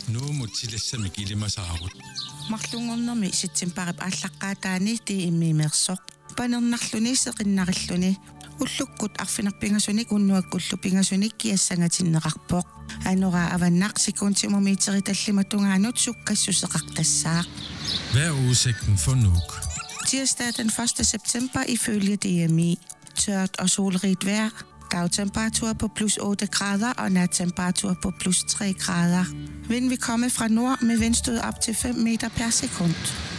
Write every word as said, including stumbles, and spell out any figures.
Nu må tillæsse gilde mig saarut. Marlungornermi sitsimparip ааллаққаатаани тииммиимерсоқ панернарлуни уллуккут арфинарпингасуник уннуаккуллу пингасуник киассангатиннеқарпоқ анура аваннақ секундтимомитери таллиматунгаанут суккассусеқартассаақ. Hvad er udsigten for Nuuk? Tirsdag den første september ifølge D M I. Tørt og solrigt vejr. Dagtemperatur på plus otte grader og nattemperatur på plus tre grader. Vind vil komme fra nord med vindstød op til fem meter per sekund.